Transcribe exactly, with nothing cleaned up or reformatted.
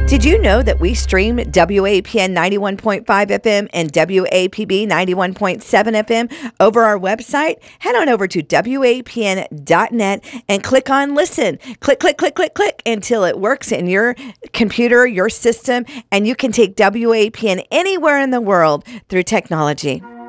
Did you know that we stream W A P N ninety-one point five F M and W A P B ninety-one point seven F M over our website? Head on over to W A P N dot net and click on listen. Click, click, click, click, click until it works in your computer, your system, and you can take W A P N anywhere in the world through technology.